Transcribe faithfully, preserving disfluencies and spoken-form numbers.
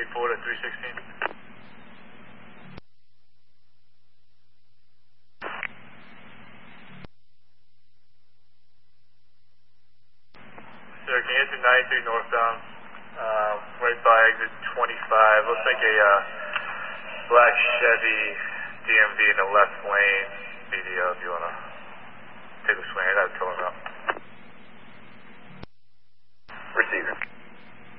eight four to three sixteen. Sir, can you enter ninety-three northbound, uh, right by exit twenty-five? Looks like a uh, black Chevy D M V in the left lane.